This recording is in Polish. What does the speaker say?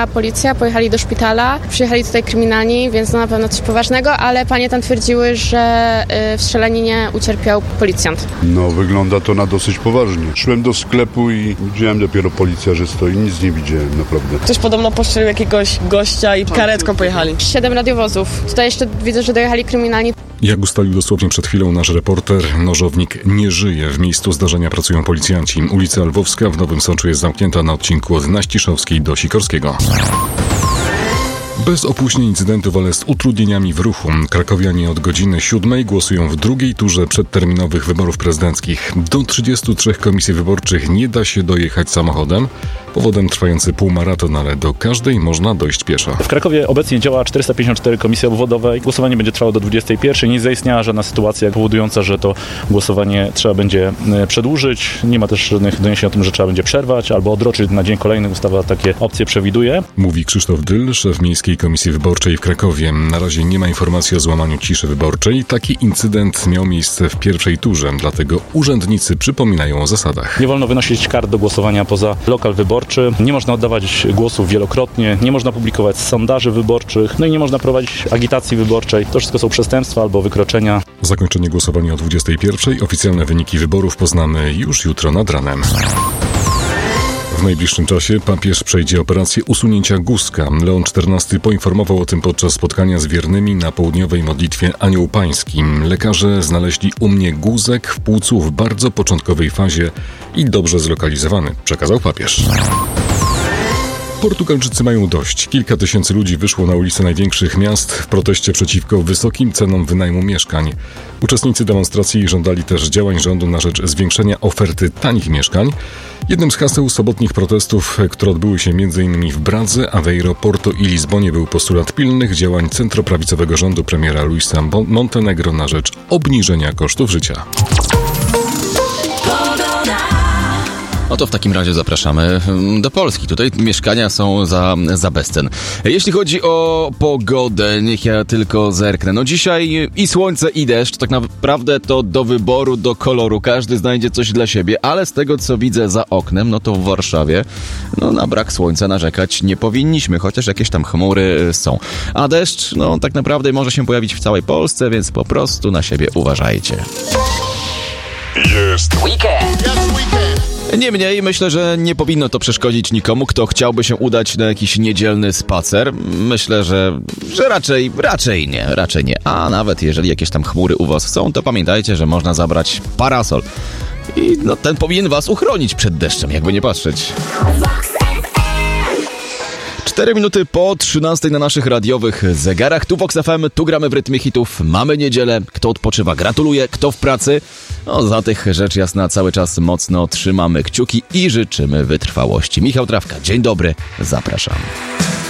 przyjechała policja, pojechali do szpitala, przyjechali tutaj kryminalni, więc na pewno coś poważnego, ale panie tam twierdziły, że w strzelaninie ucierpiał policjant. No, wygląda to na dosyć poważnie. Szłem do sklepu i widziałem dopiero policję, że stoi, nic nie widziałem, naprawdę. Ktoś podobno postrzelił jakiegoś gościa i karetką pojechali. 7 radiowozów. Tutaj jeszcze widzę, że dojechali kryminalni. Jak ustalił dosłownie przed chwilą nasz reporter, nożownik nie żyje. W miejscu zdarzenia pracują policjanci. Ulica Lwowska w Nowym Sączu jest zamknięta na odcinku od Naściszowskiej do Sikorskiego. Bez opóźnień incydentów, ale z utrudnieniami w ruchu. Krakowianie od godziny 7 głosują w drugiej turze przedterminowych wyborów prezydenckich. Do 33 komisji wyborczych nie da się dojechać samochodem. Powodem trwający półmaraton, ale do każdej można dojść pieszo. W Krakowie obecnie działa 454 komisje obwodowe. Głosowanie będzie trwało do 21. Nie zaistniała żadna sytuacja powodująca, że to głosowanie trzeba będzie przedłużyć. Nie ma też żadnych doniesień o tym, że trzeba będzie przerwać albo odroczyć na dzień kolejny. Ustawa takie opcje przewiduje. Mówi Krzysztof Dyl, szef Miejskiej Komisji Wyborczej w Krakowie. Na razie nie ma informacji o złamaniu ciszy wyborczej. Taki incydent miał miejsce w pierwszej turze, dlatego urzędnicy przypominają o zasadach. Nie wolno wynosić kart do głosowania poza lokal wyborczy. Nie można oddawać głosów wielokrotnie, nie można publikować sondaży wyborczych, no i nie można prowadzić agitacji wyborczej. To wszystko są przestępstwa albo wykroczenia. Zakończenie głosowania o 21. Oficjalne wyniki wyborów poznamy już jutro nad ranem. W najbliższym czasie papież przejdzie operację usunięcia guzka. Leon XIV poinformował o tym podczas spotkania z wiernymi na południowej modlitwie Anioł Pański. Lekarze znaleźli u mnie guzek w płucu w bardzo początkowej fazie i dobrze zlokalizowany, przekazał papież. Portugalczycy mają dość. Kilka tysięcy ludzi wyszło na ulice największych miast w proteście przeciwko wysokim cenom wynajmu mieszkań. Uczestnicy demonstracji żądali też działań rządu na rzecz zwiększenia oferty tanich mieszkań. Jednym z haseł sobotnich protestów, które odbyły się m.in. w Bradze, Aveiro, Porto i Lizbonie, był postulat pilnych działań centroprawicowego rządu premiera Luisa Montenegro na rzecz obniżenia kosztów życia. No to w takim razie zapraszamy do Polski. Tutaj mieszkania są za bezcen. Jeśli chodzi o pogodę, niech ja tylko zerknę. No dzisiaj i słońce, i deszcz. Tak naprawdę to do wyboru, do koloru. Każdy znajdzie coś dla siebie, ale z tego, co widzę za oknem, no to w Warszawie na brak słońca narzekać nie powinniśmy, chociaż jakieś tam chmury są. A deszcz, tak naprawdę może się pojawić w całej Polsce, więc po prostu na siebie uważajcie. Jest weekend! Niemniej myślę, że nie powinno to przeszkodzić nikomu, kto chciałby się udać na jakiś niedzielny spacer. Myślę, że raczej nie. A nawet jeżeli jakieś tam chmury u was są, to pamiętajcie, że można zabrać parasol. I ten powinien was uchronić przed deszczem, jakby nie patrzeć. 4 minuty po 13 na naszych radiowych zegarach. Tu Vox FM, tu gramy w rytmie hitów. Mamy niedzielę. Kto odpoczywa, gratuluję. Kto w pracy, za tych rzecz jasna cały czas mocno trzymamy kciuki i życzymy wytrwałości. Michał Trawka, dzień dobry, zapraszam.